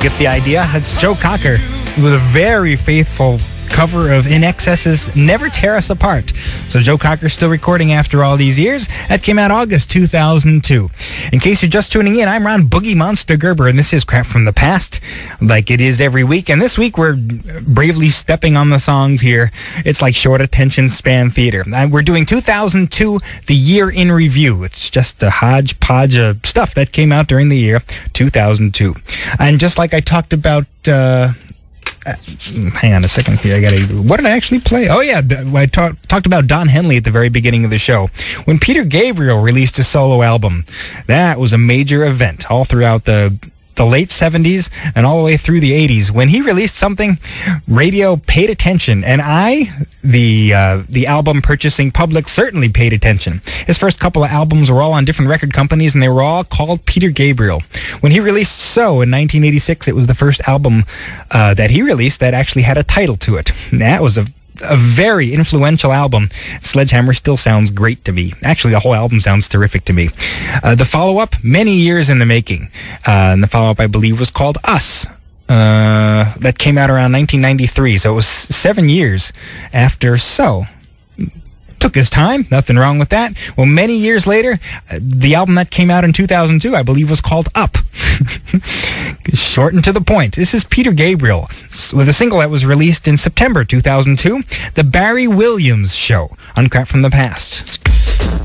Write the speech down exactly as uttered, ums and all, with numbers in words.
get the idea. It's Joe Cocker with a very faithful cover of In Excess's Never Tear Us Apart. So Joe Cocker's still recording after all these years. That came out August two thousand two. In case you're just tuning in, I'm Ron Boogie Monster Gerber, and this is Crap from the Past, like it is every week. And this week we're bravely stepping on the songs here. It's like short attention span theater. And we're doing two thousand two, the year in review. It's just a hodgepodge of stuff that came out during the year two thousand two. And just like I talked about... Uh, Uh, hang on a second here. I gotta. What did I actually play? Oh yeah, I talk, talked about Don Henley at the very beginning of the show. When Peter Gabriel released his solo album, that was a major event all throughout the the late seventies and all the way through the eighties. When he released something, radio paid attention, and I, the uh, the album purchasing public, certainly paid attention. His first couple of albums were all on different record companies, and they were all called Peter Gabriel. When he released So in nineteen eighty-six, it was the first album uh, that he released that actually had a title to it. And that was a a very influential album. Sledgehammer still sounds great to me. Actually, the whole album sounds terrific to me. Uh, the follow-up, many years in the making. Uh, and the follow-up, I believe, was called Us. Uh, that came out around nineteen ninety-three, so it was seven years after So. Took his time, nothing wrong with that. Well, many years later, uh, the album that came out in two thousand two, I believe, was called Up. Short and to the point. This is Peter Gabriel with a single that was released in September two thousand two, The Barry Williams Show on Crap from the Past.